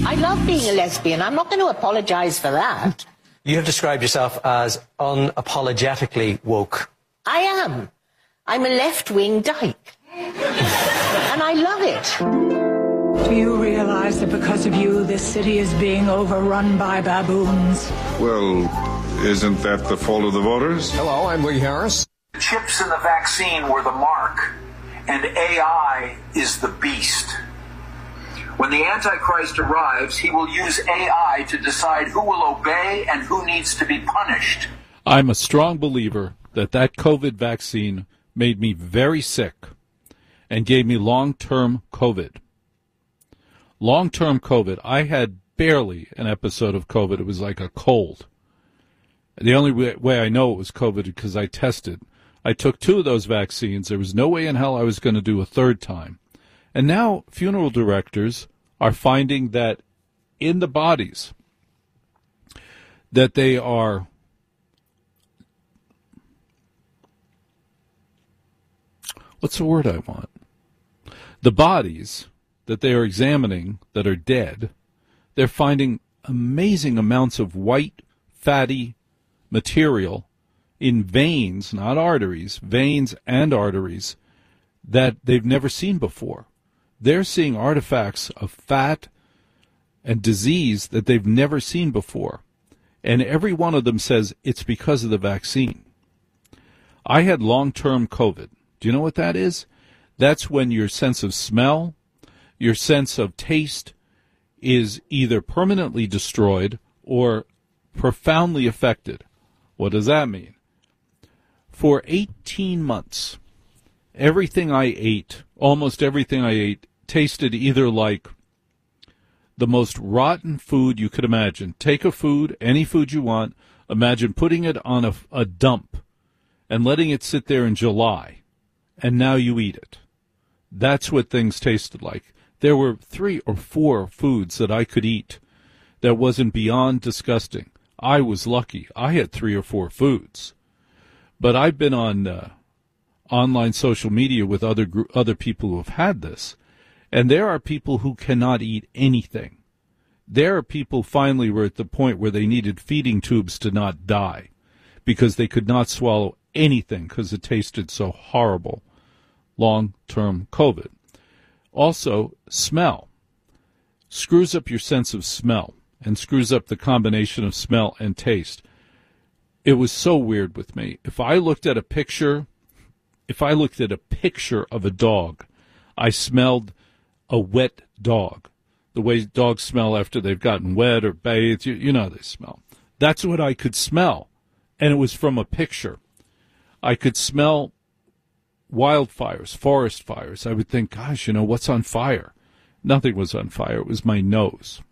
I love being a lesbian. I'm not going to apologize for that. You have described yourself as unapologetically woke. I am. I'm a left-wing dyke. And I love it. Do you realize that because of you, this city is being overrun by baboons? Well, isn't that the fault of the voters? Hello, I'm Lee Harris. The chips in the vaccine were the mark, and AI is the beast. When the Antichrist arrives, he will use AI to decide who will obey and who needs to be punished. I'm a strong believer that COVID vaccine made me very sick and gave me long-term COVID. Long-term COVID. I had barely an episode of COVID. It was like a cold. The only way I know it was COVID because I tested. I took 2 of those vaccines. There was no way in hell I was going to do a third time. And now funeral directors are finding that in the bodies that they are what's the word I want? The bodies that they are examining that are dead, they're finding amazing amounts of white, fatty material in veins, not arteries, veins and arteries that they've never seen before. They're seeing artifacts of fat and disease that they've never seen before. And every one of them says it's because of the vaccine. I had long-term COVID. Do you know what that is? That's when your sense of smell, your sense of taste is either permanently destroyed or profoundly affected. What does that mean? For 18 months, everything I ate, almost everything I ate, tasted either like the most rotten food you could imagine. Take a food, any food you want, imagine putting it on a dump and letting it sit there in July, and now you eat it. That's what things tasted like. There were 3 or 4 foods that I could eat that wasn't beyond disgusting. I was lucky. I had 3 or 4 foods. But I've been on online social media with other people who have had this, and there are people who cannot eat anything. There are people finally were at the point where they needed feeding tubes to not die because they could not swallow anything because it tasted so horrible. Long-term COVID. Also, smell. Screws up your sense of smell and screws up the combination of smell and taste. It was so weird with me. If I looked at a picture of a dog, I smelled a wet dog. The way dogs smell after they've gotten wet or bathed, you know how they smell. That's what I could smell, and it was from a picture. I could smell wildfires, forest fires. I would think, gosh, what's on fire? Nothing was on fire. It was my nose.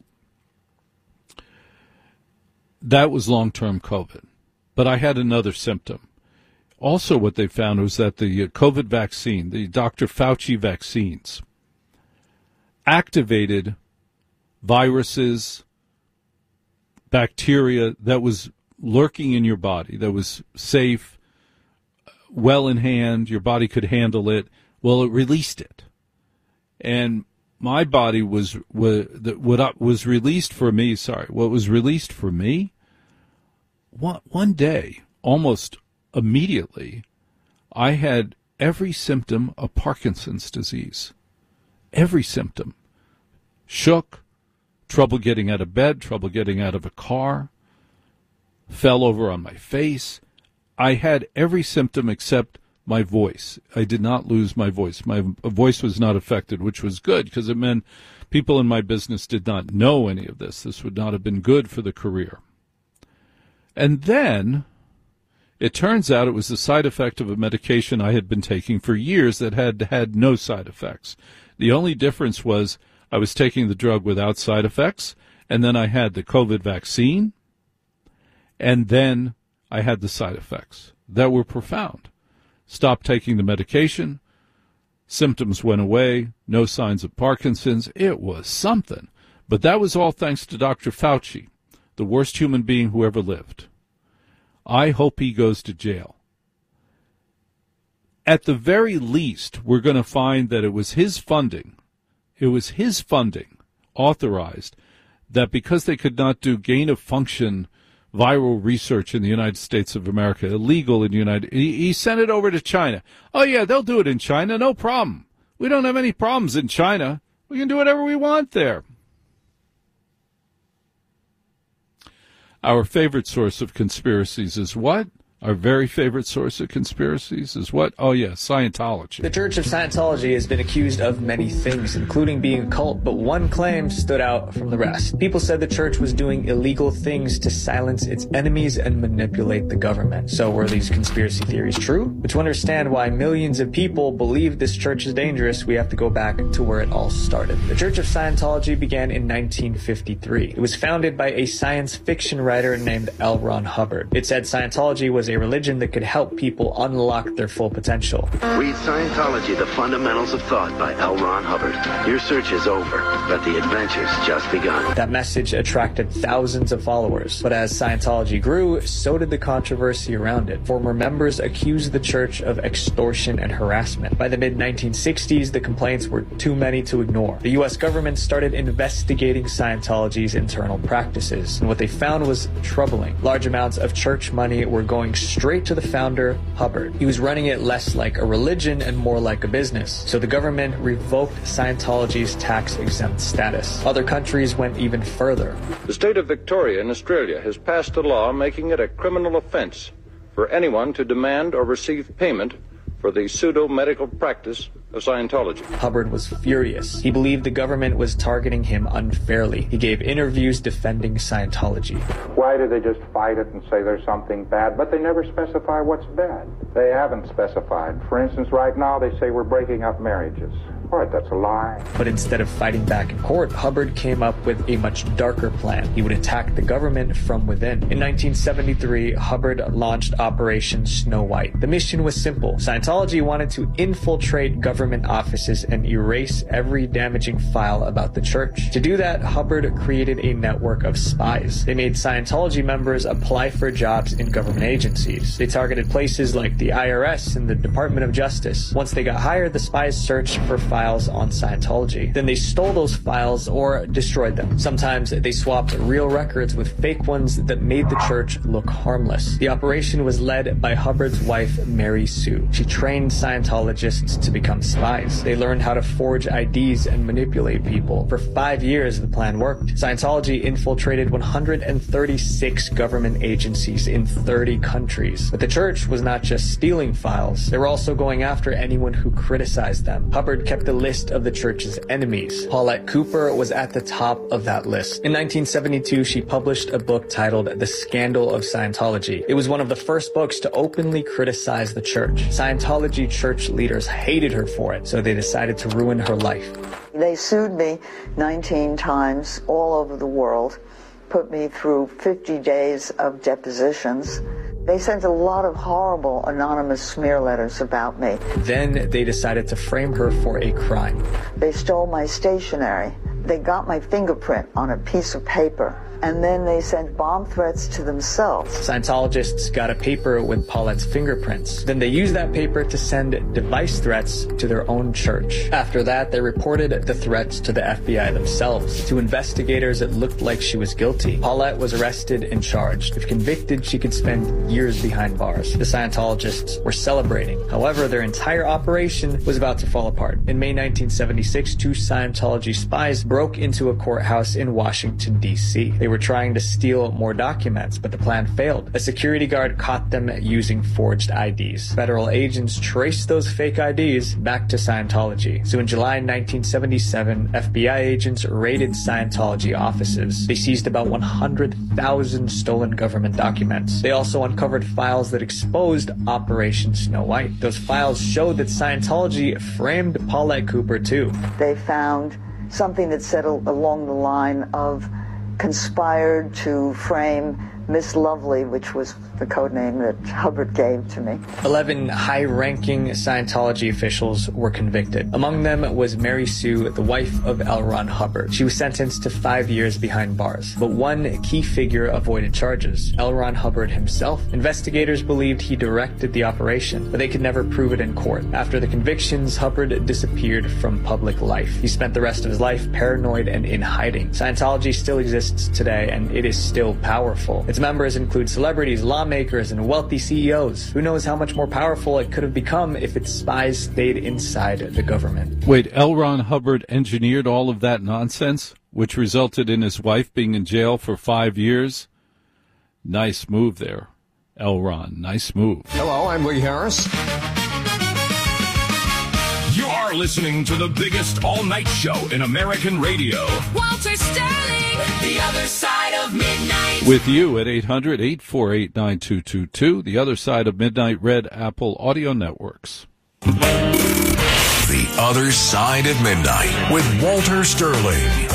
That was long-term COVID. But I had another symptom. Also, what they found was that the COVID vaccine, the Dr. Fauci vaccines, activated viruses, bacteria that was lurking in your body, that was safe, well in hand, your body could handle it. Well, it released it. And my body what was released for me, one day, almost immediately, I had every symptom of Parkinson's disease. Every symptom. Shook, trouble getting out of bed, trouble getting out of a car, fell over on my face. I had every symptom except my voice. I did not lose my voice. My voice was not affected, which was good because it meant people in my business did not know any of this. This would not have been good for the career. And then it turns out it was the side effect of a medication I had been taking for years that had no side effects. The only difference was I was taking the drug without side effects, and then I had the COVID vaccine, and then I had the side effects that were profound. Stopped taking the medication, symptoms went away, no signs of Parkinson's. It was something. But that was all thanks to Dr. Fauci, the worst human being who ever lived. I hope he goes to jail. At the very least, we're going to find that it was his funding. It was his funding, authorized, that because they could not do gain-of-function viral research in the United States of America, illegal in the he sent it over to China. Oh, yeah, they'll do it in China, no problem. We don't have any problems in China. We can do whatever we want there. Our favorite source of conspiracies is what? Our very favorite source of conspiracies is what? Oh, yeah, Scientology. The Church of Scientology has been accused of many things, including being a cult, but one claim stood out from the rest. People said the church was doing illegal things to silence its enemies and manipulate the government. So were these conspiracy theories true? But to understand why millions of people believe this church is dangerous, we have to go back to where it all started. The Church of Scientology began in 1953. It was founded by a science fiction writer named L. Ron Hubbard. It said Scientology was a religion that could help people unlock their full potential. Read Scientology, The Fundamentals of Thought by L. Ron Hubbard. Your search is over, but the adventure's just begun. That message attracted thousands of followers. But as Scientology grew, so did the controversy around it. Former members accused the church of extortion and harassment. By the mid-1960s, the complaints were too many to ignore. The U.S. government started investigating Scientology's internal practices, and what they found was troubling. Large amounts of church money were going straight to the founder, Hubbard. He was running it less like a religion and more like a business. So the government revoked Scientology's tax-exempt status. Other countries went even further. The state of Victoria in Australia has passed a law making it a criminal offence for anyone to demand or receive payment for the pseudo-medical practice of Scientology. Hubbard was furious. He believed the government was targeting him unfairly. He gave interviews defending Scientology. Why do they just fight it and say there's something bad, but they never specify what's bad? They haven't specified. For instance, right now they say we're breaking up marriages. What? That's a lie. But instead of fighting back in court, Hubbard came up with a much darker plan. He would attack the government from within. In 1973, Hubbard launched Operation Snow White. The mission was simple. Scientology wanted to infiltrate government offices and erase every damaging file about the church. To do that, Hubbard created a network of spies. They made Scientology members apply for jobs in government agencies. They targeted places like the IRS and the Department of Justice. Once they got hired, the spies searched for files on Scientology. Then they stole those files or destroyed them. Sometimes they swapped real records with fake ones that made the church look harmless. The operation was led by Hubbard's wife, Mary Sue. She trained Scientologists to become spies. They learned how to forge IDs and manipulate people. For 5 years, the plan worked. Scientology infiltrated 136 government agencies in 30 countries. But the church was not just stealing files. They were also going after anyone who criticized them. Hubbard kept the list of the church's enemies. Paulette Cooper was at the top of that list. In 1972, she published a book titled The Scandal of Scientology. It was one of the first books to openly criticize the church. Scientology church leaders hated her for it, so they decided to ruin her life. They sued me 19 times all over the world, put me through 50 days of depositions. They sent a lot of horrible anonymous smear letters about me. Then they decided to frame her for a crime. They stole my stationery. They got my fingerprint on a piece of paper. And then they sent bomb threats to themselves. Scientologists got a paper with Paulette's fingerprints. Then they used that paper to send device threats to their own church. After that, they reported the threats to the FBI themselves. To investigators, it looked like she was guilty. Paulette was arrested and charged. If convicted, she could spend years behind bars. The Scientologists were celebrating. However, their entire operation was about to fall apart. In May 1976, 2 Scientology spies broke into a courthouse in Washington, D.C. They were trying to steal more documents, but the plan failed. A security guard caught them using forged IDs. Federal agents traced those fake IDs back to Scientology. So in July 1977, FBI agents raided Scientology offices. They seized about 100,000 stolen government documents. They also uncovered files that exposed Operation Snow White. Those files showed that Scientology framed Paulette Cooper too. They found something that said along the line of conspired to frame Miss Lovely, which was the code name that Hubbard gave to me. 11 high-ranking Scientology officials were convicted. Among them was Mary Sue, the wife of L. Ron Hubbard. She was sentenced to 5 years behind bars. But one key figure avoided charges. L. Ron Hubbard himself. Investigators believed he directed the operation, but they could never prove it in court. After the convictions, Hubbard disappeared from public life. He spent the rest of his life paranoid and in hiding. Scientology still exists today, and it is still powerful. Its members include celebrities, lawmakers, and wealthy CEOs. Who knows how much more powerful it could have become if its spies stayed inside the government. Wait, L. Ron Hubbard engineered all of that nonsense, which resulted in his wife being in jail for 5 years? Nice move there, L. Ron. Nice move. Hello, I'm Lee Harris. You're listening to the biggest all-night show in American radio. Walter Sterling, The Other Side of Midnight. With you at 800-848-9222, The Other Side of Midnight, Red Apple Audio Networks. The Other Side of Midnight with Walter Sterling.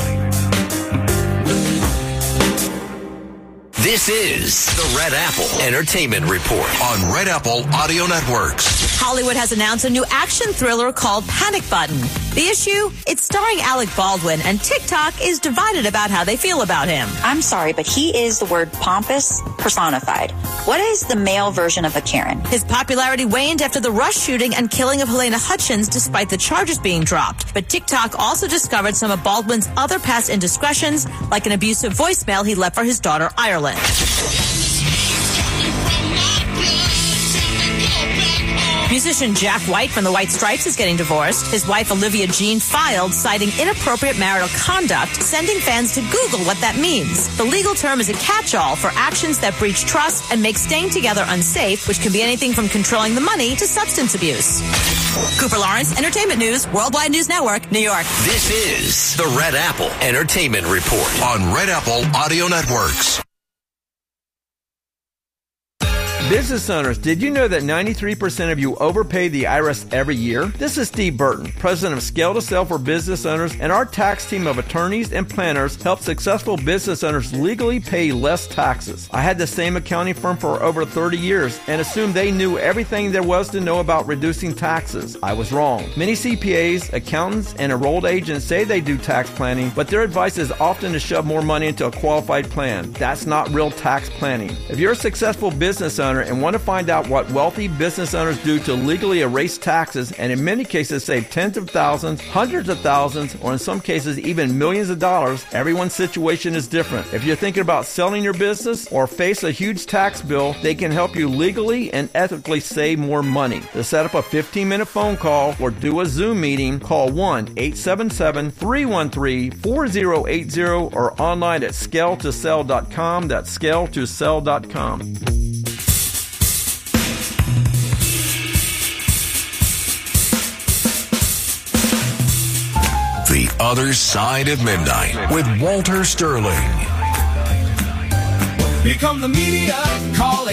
This is the Red Apple Entertainment Report on Red Apple Audio Networks. Hollywood has announced a new action thriller called Panic Button. The issue? It's starring Alec Baldwin, and TikTok is divided about how they feel about him. I'm sorry, but he is the word pompous personified. What is the male version of a Karen? His popularity waned after the Rush shooting and killing of Helena Hutchins, despite the charges being dropped. But TikTok also discovered some of Baldwin's other past indiscretions, like an abusive voicemail he left for his daughter, Ireland. Musician Jack White from the White Stripes is getting divorced. His wife Olivia Jean filed, citing inappropriate marital conduct, sending fans to Google what that means. The legal term is a catch-all for actions that breach trust and make staying together unsafe, which can be anything from controlling the money to substance abuse. Cooper Lawrence, Entertainment News, Worldwide News Network, New York. This is the Red Apple Entertainment Report on Red Apple Audio Networks. Business owners, did you know that 93% of you overpay the IRS every year? This is Steve Burton, president of Scale to Sell for Business Owners, and our tax team of attorneys and planners help successful business owners legally pay less taxes. I had the same accounting firm for over 30 years and assumed they knew everything there was to know about reducing taxes. I was wrong. Many CPAs, accountants, and enrolled agents say they do tax planning, but their advice is often to shove more money into a qualified plan. That's not real tax planning. If you're a successful business owner and want to find out what wealthy business owners do to legally erase taxes and in many cases save tens of thousands, hundreds of thousands, or in some cases even millions of dollars, everyone's situation is different. If you're thinking about selling your business or face a huge tax bill, they can help you legally and ethically save more money. To set up a 15-minute phone call or do a Zoom meeting, call 1-877-313-4080 or online at scaletosell.com. That's scaletosell.com. The Other Side of Midnight with Walter Sterling. Become the media. Call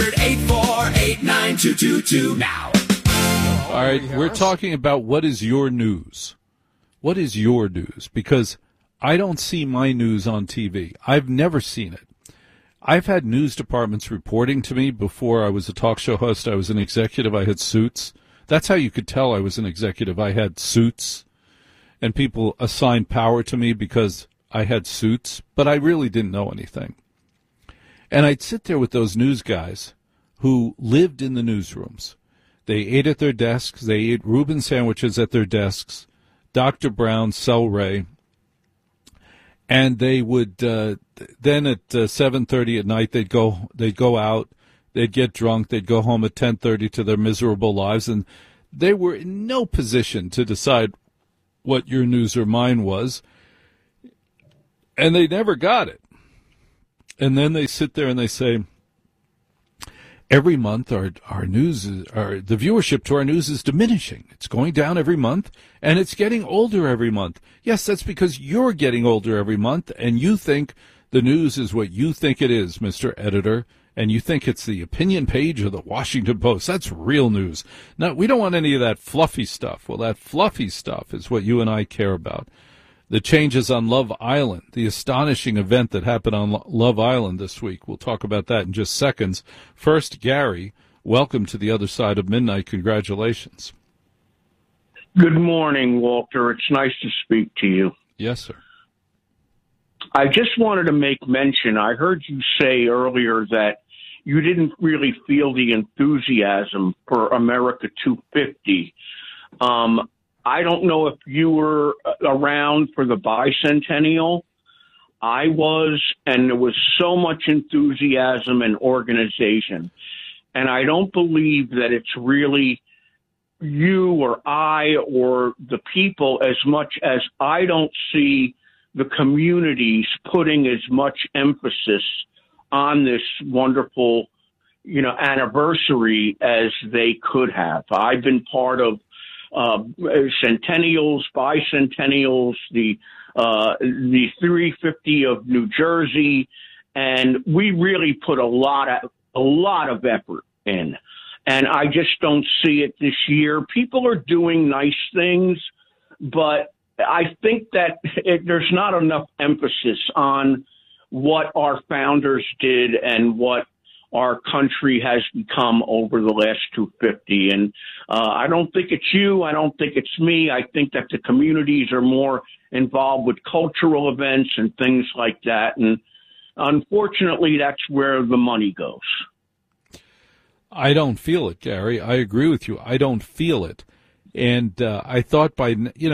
800-848-9222 now. All right, we're talking about what is your news. What is your news? Because I don't see my news on TV. I've never seen it. I've had news departments reporting to me before I was a talk show host. I was an executive. I had suits. That's how you could tell I was an executive. I had suits. And people assigned power to me because I had suits, but I really didn't know anything. And I'd sit there with those news guys who lived in the newsrooms. They ate at their desks. They ate Reuben sandwiches at their desks, Dr. Brown, Cel-Ray. And they would, then at 7:30 at night, they'd go out, they'd get drunk, they'd go home at 10:30 to their miserable lives, and they were in no position to decide what your news or mine was, and they never got it. And then they sit there and they say, every month our news is, the viewership to our news is diminishing. It's going down every month, and it's getting older every month. Yes, that's because you're getting older every month, and you think the news is what you think it is, Mr. Editor, and you think it's the opinion page of the Washington Post. That's real news. No, we don't want any of that fluffy stuff. Well, that fluffy stuff is what you and I care about. the changes on Love Island, the astonishing event that happened on Love Island this week. We'll talk about that in just seconds. First, Gary, welcome to the other side of midnight. Congratulations. Good morning, Walter. It's nice to speak to you. Yes, sir. I just wanted to make mention, I heard you say earlier that you didn't really feel the enthusiasm for America 250. I don't know if you were around for the bicentennial. I was, and there was so much enthusiasm and organization. And I don't believe that it's really you or I or the people as much as I don't see the communities putting as much emphasis on this wonderful, anniversary as they could have. I've been part of centennials, bicentennials, the 350 of New Jersey, and we really put a lot of effort in. And I just don't see it this year. People are doing nice things, but I think that there's not enough emphasis on what our founders did and what our country has become over the last 250. And I don't think it's you. I don't think it's me. I think that the communities are more involved with cultural events and things like that. And unfortunately, that's where the money goes. I don't feel it, Gary. I agree with you. I don't feel it. And I thought by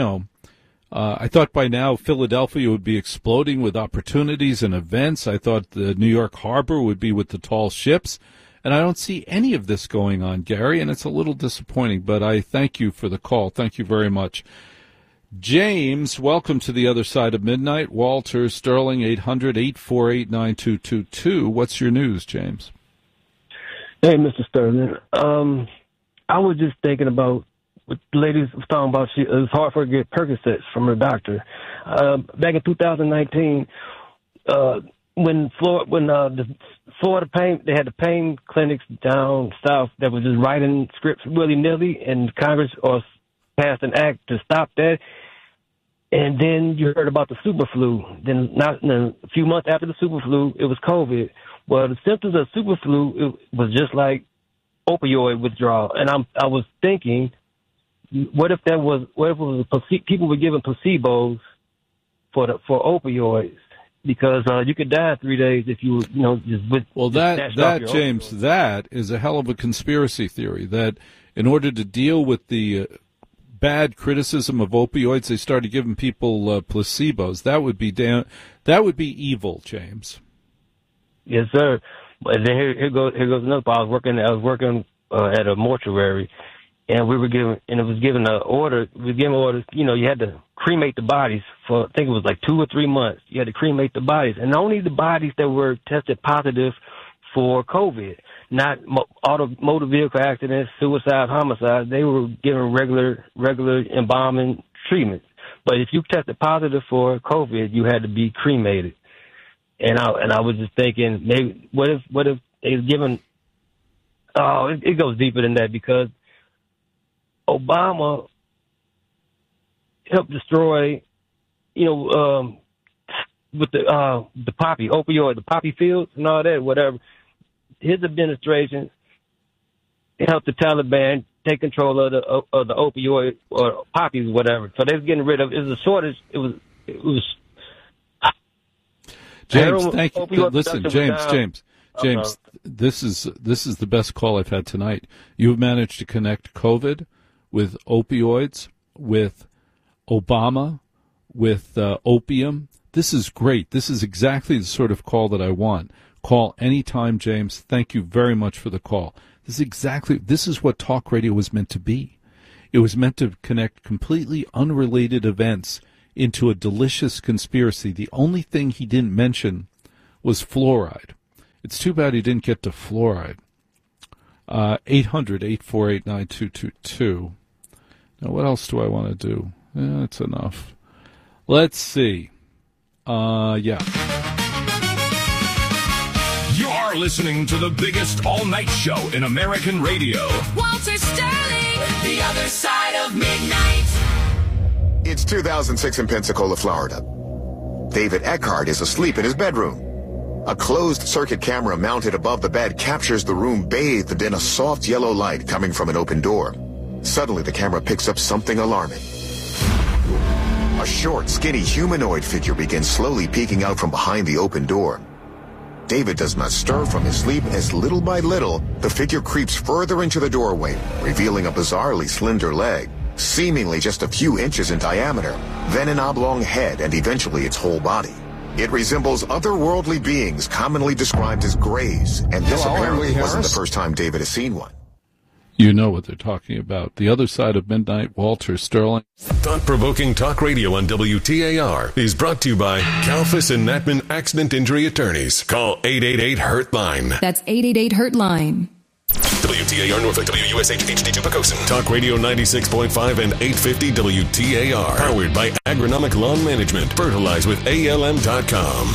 now Philadelphia would be exploding with opportunities and events. I thought the New York Harbor would be with the tall ships. And I don't see any of this going on, Gary, and it's a little disappointing. But I thank you for the call. Thank you very much. James, welcome to the other side of midnight. Walter Sterling, 800-848-9222. What's your news, James? Hey, Mr. Sterling. I was just thinking about what the lady was talking about. It was hard for her to get Percocets from her doctor. Back in 2019, when the Florida pain, they had the pain clinics down south that was just writing scripts willy-nilly, and Congress passed an act to stop that. And then you heard about the super flu. Then a few months after the super flu, it was COVID. Well, the symptoms of super flu, it was just like opioid withdrawal. And I was thinking, what if it was people were given placebos for opioids? Because you could die in 3 days if you just with. Well, that James, opioids. That is a hell of a conspiracy theory. That in order to deal with the bad criticism of opioids, they started giving people placebos. That would be evil, James. Yes, sir. But then here goes another part. I was working at a mortuary, and we were given orders. You had to cremate the bodies for, I think it was like 2 or 3 months. You had to cremate the bodies, and only the bodies that were tested positive for COVID, not motor vehicle accidents, suicide, homicides. They were given regular embalming treatments. But if you tested positive for COVID, you had to be cremated. And I was just thinking, maybe what if they was given? Oh, it goes deeper than that, because Obama helped destroy, with the poppy opioid, the poppy fields and all that, whatever. His administration helped the Taliban take control of the opioid or poppies, whatever. So they was getting rid of. It was a shortage. It was. James, thank you. Listen, James, this is the best call I've had tonight. You've managed to connect COVID with opioids, with Obama, with opium. This is great. This is exactly the sort of call that I want. Call anytime, James. Thank you very much for the call. This is what talk radio was meant to be. It was meant to connect completely unrelated events into a delicious conspiracy. The only thing he didn't mention was fluoride. It's too bad he didn't get to fluoride. 800-848-9222. Now, what else do I want to do? That's enough. Let's see. Yeah. You're listening to the biggest all-night show in American radio. Walter Sterling, the other side of midnight. It's 2006 in Pensacola, Florida. David Eckhart is asleep in his bedroom. A closed-circuit camera mounted above the bed captures the room bathed in a soft yellow light coming from an open door. Suddenly, the camera picks up something alarming. A short, skinny humanoid figure begins slowly peeking out from behind the open door. David does not stir from his sleep as little by little, the figure creeps further into the doorway, revealing a bizarrely slender leg, seemingly just a few inches in diameter, then an oblong head and eventually its whole body. It resembles otherworldly beings commonly described as greys, and this apparently wasn't the first time David has seen one. You know what they're talking about. The Other Side of Midnight, Walter Sterling. Thought-provoking talk radio on WTAR is brought to you by Kalfas and Natman Accident Injury Attorneys. Call 888-HURT-LINE. That's 888-HURT-LINE. WTAR Norfolk, WUSH HD2 Pocosin. Talk Radio 96.5 and 850 WTAR. Powered by Agronomic Lawn Management. Fertilize with ALM.com.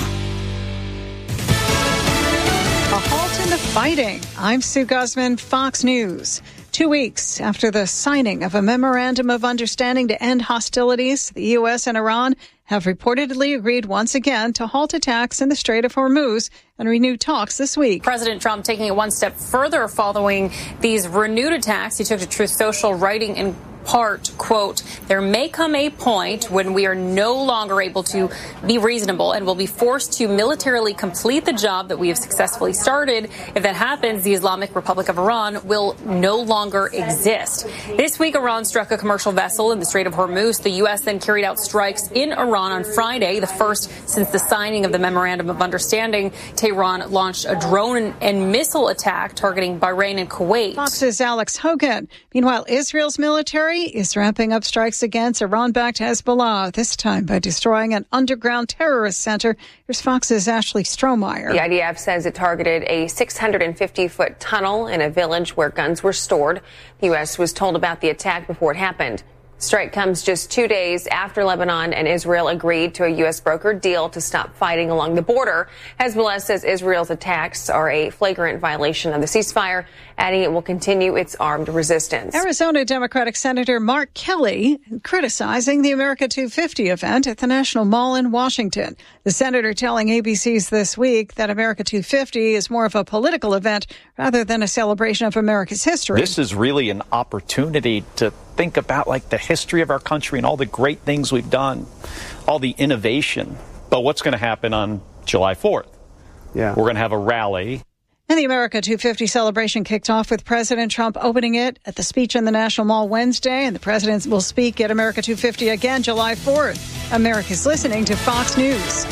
A halt in the fighting. I'm Sue Guzman, Fox News. 2 weeks after the signing of a memorandum of understanding to end hostilities, the U.S. and Iran have reportedly agreed once again to halt attacks in the Strait of Hormuz and renew talks this week. President Trump taking it one step further following these renewed attacks. He took to Truth Social, writing in part, quote, "There may come a point when we are no longer able to be reasonable and will be forced to militarily complete the job that we have successfully started. If that happens, the Islamic Republic of Iran will no longer exist." This week, Iran struck a commercial vessel in the Strait of Hormuz. The U.S. then carried out strikes in Iran on Friday, the first since the signing of the Memorandum of Understanding. Tehran launched a drone and missile attack targeting Bahrain and Kuwait. Fox's Alex Hogan. Meanwhile, Israel's military is ramping up strikes against Iran-backed Hezbollah, this time by destroying an underground terrorist center. Here's Fox's Ashley Strohmeyer. The IDF says it targeted a 650-foot tunnel in a village where guns were stored. The U.S. was told about the attack before it happened. Strike comes just 2 days after Lebanon and Israel agreed to a U.S. brokered deal to stop fighting along the border. Hezbollah says Israel's attacks are a flagrant violation of the ceasefire, adding it will continue its armed resistance. Arizona Democratic Senator Mark Kelly criticizing the America 250 event at the National Mall in Washington. The senator telling ABC's This Week that America 250 is more of a political event rather than a celebration of America's history. This is really an opportunity to think about the history of our country and all the great things we've done, all the innovation. But what's going to happen on July 4th? Yeah. We're going to have a rally. And the America 250 celebration kicked off with President Trump opening it at the speech in the National Mall Wednesday, and the president will speak at America 250 again July 4th. America's listening to Fox News.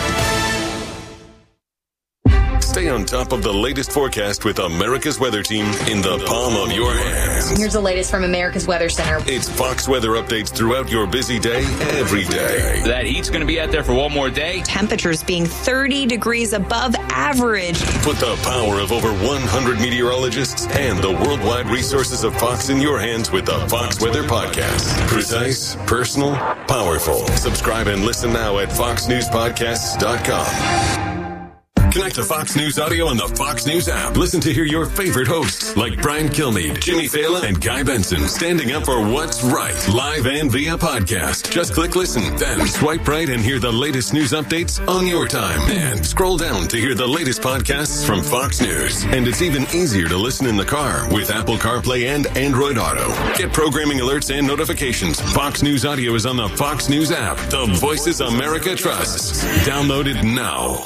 Stay on top of the latest forecast with America's Weather Team in the palm of your hands. Here's the latest from America's Weather Center. It's Fox weather updates throughout your busy day, every day. That heat's going to be out there for one more day. Temperatures being 30 degrees above average. Put the power of over 100 meteorologists and the worldwide resources of Fox in your hands with the Fox Weather Podcast. Precise, personal, powerful. Subscribe and listen now at foxnewspodcasts.com. Connect to Fox News Audio on the Fox News app. Listen to hear your favorite hosts like Brian Kilmeade, Jimmy Fallon, and Guy Benson standing up for what's right, live and via podcast. Just click listen, then swipe right and hear the latest news updates on your time. And scroll down to hear the latest podcasts from Fox News. And it's even easier to listen in the car with Apple CarPlay and Android Auto. Get programming alerts and notifications. Fox News Audio is on the Fox News app. The voices America trusts. Download it now.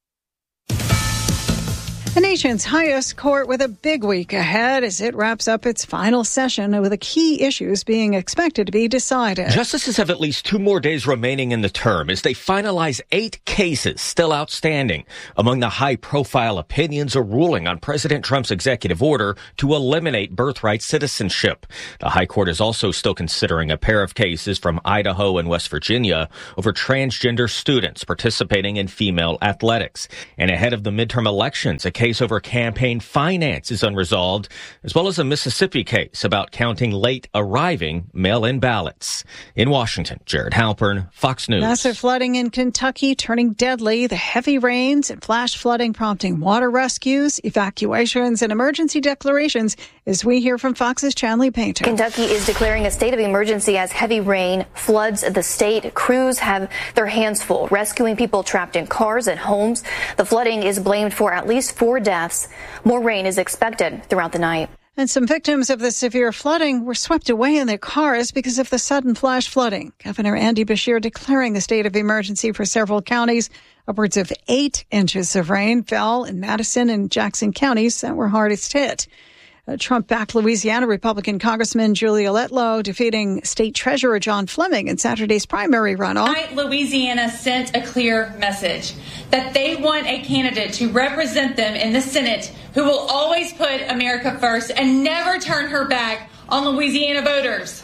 The nation's highest court with a big week ahead as it wraps up its final session with the key issues being expected to be decided. Justices have at least 2 more days remaining in the term as they finalize 8 cases still outstanding. Among the high-profile opinions, a ruling on President Trump's executive order to eliminate birthright citizenship. The High Court is also still considering a pair of cases from Idaho and West Virginia over transgender students participating in female athletics. And ahead of the midterm elections, a case case over campaign finance is unresolved, as well as a Mississippi case about counting late arriving mail-in ballots. In Washington, Jared Halpern, Fox News. Massive flooding in Kentucky turning deadly. The heavy rains and flash flooding prompting water rescues, evacuations, and emergency declarations, as we hear from Fox's Chanley Painter. Kentucky is declaring a state of emergency as heavy rain floods the state. Crews have their hands full rescuing people trapped in cars and homes. The flooding is blamed for at least 4 deaths. More rain is expected throughout the night. And some victims of the severe flooding were swept away in their cars because of the sudden flash flooding. Governor Andy Beshear declaring a state of emergency for several counties. Upwards of 8 inches of rain fell in Madison and Jackson counties that were hardest hit. Trump-backed Louisiana Republican Congressman Julia Letlow defeating State Treasurer John Fleming in Saturday's primary runoff. Tonight, Louisiana sent a clear message that they want a candidate to represent them in the Senate who will always put America first and never turn her back on Louisiana voters.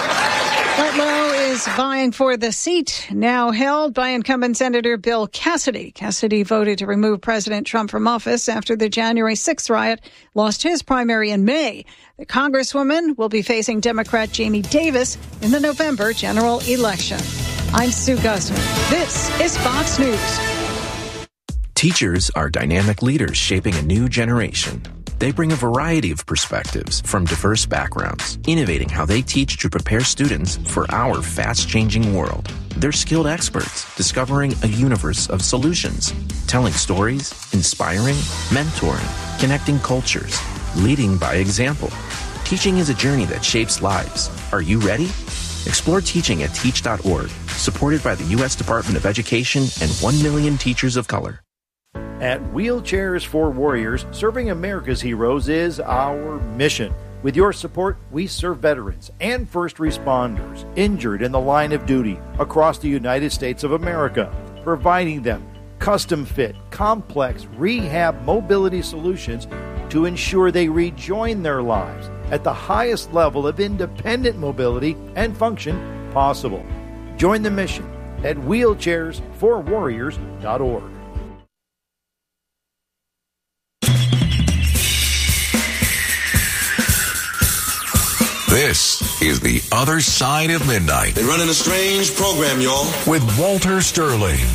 Letlow is vying for the seat now held by incumbent Senator Bill Cassidy. Cassidy voted to remove President Trump from office after the January 6th riot, lost his primary in May. The Congresswoman will be facing Democrat Jamie Davis in the November general election. I'm Sue Guzman. This is Fox News. Teachers are dynamic leaders shaping a new generation. They bring a variety of perspectives from diverse backgrounds, innovating how they teach to prepare students for our fast-changing world. They're skilled experts, discovering a universe of solutions, telling stories, inspiring, mentoring, connecting cultures, leading by example. Teaching is a journey that shapes lives. Are you ready? Explore teaching at teach.org, supported by the U.S. Department of Education and 1 million teachers of color. At Wheelchairs for Warriors, serving America's heroes is our mission. With your support, we serve veterans and first responders injured in the line of duty across the United States of America, providing them custom-fit, complex rehab mobility solutions to ensure they rejoin their lives at the highest level of independent mobility and function possible. Join the mission at wheelchairsforwarriors.org. This is The Other Side of Midnight. They're running a strange program, y'all. With Walter Sterling.